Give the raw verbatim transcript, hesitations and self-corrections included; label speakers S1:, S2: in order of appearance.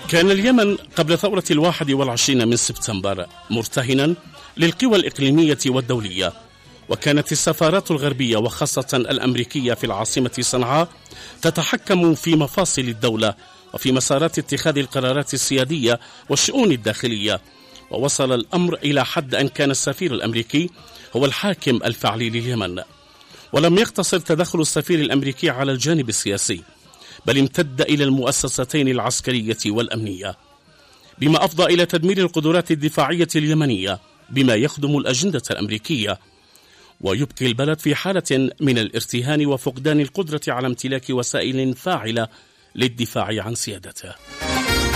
S1: كان اليمن قبل ثورة الواحد والعشرين من سبتمبر مرتهنا للقوى الإقليمية والدولية، وكانت السفارات الغربية وخاصة الأمريكية في العاصمة صنعاء تتحكم في مفاصل الدولة وفي مسارات اتخاذ القرارات السيادية والشؤون الداخلية. ووصل الأمر إلى حد أن كان السفير الأمريكي هو الحاكم الفعلي لليمن. ولم يقتصر تدخل السفير الأمريكي على الجانب السياسي، بل امتد إلى المؤسستين العسكرية والأمنية، بما أفضى إلى تدمير القدرات الدفاعية اليمنية بما يخدم الأجندة الأمريكية، ويبقي البلد في حالة من الارتهان وفقدان القدرة على امتلاك وسائل فاعلة للدفاع عن سيادته.